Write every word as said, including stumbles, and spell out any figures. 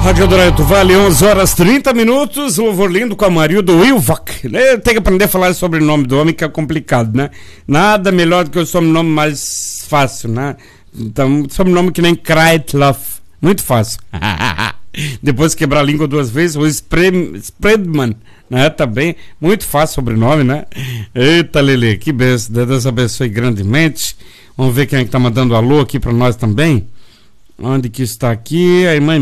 Rádio Dourado Vale, onze horas trinta minutos, louvor lindo com a Marildo Wilvac. Tem que aprender a falar o sobrenome do homem, que é complicado, né? Nada melhor do que o sobrenome mais fácil, né? Então, sobrenome que nem Kreitloff, muito fácil. Depois quebrar a língua duas vezes, o Spreadman, né? Também, muito fácil sobrenome, né? Eita, Lele, que benção, Deus abençoe grandemente. Vamos ver quem é que tá mandando alô aqui pra nós também. Onde que está aqui? A irmã